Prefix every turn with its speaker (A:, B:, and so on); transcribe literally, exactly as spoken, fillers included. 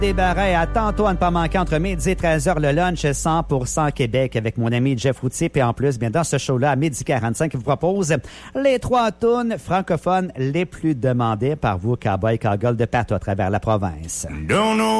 A: Des barins à tantôt à ne pas manquer entre midi et treize heures le lunch cent pour cent Québec avec mon ami Jeff Routier. Puis en plus, bien dans ce show-là, à midi quarante-cinq, il vous propose les trois tunes francophones les plus demandées par vous, cowboy cowgirl de partout à travers la province.
B: Don't know